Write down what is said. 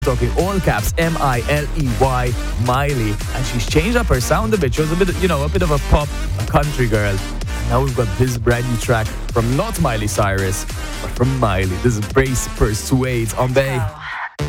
talking all caps, Miley, Miley, and she's changed up her sound a bit. She was a bit of a pop, a country girl. Now we've got this brand new track from not Miley Cyrus, but from Miley. This is Brace Persuades on Bay.